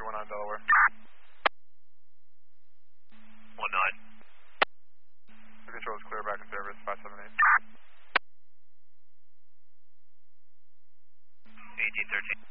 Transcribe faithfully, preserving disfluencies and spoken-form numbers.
Victor one nine Delaware. one nine. The control is clear, back in service, five seven eight. eighteen thirteen.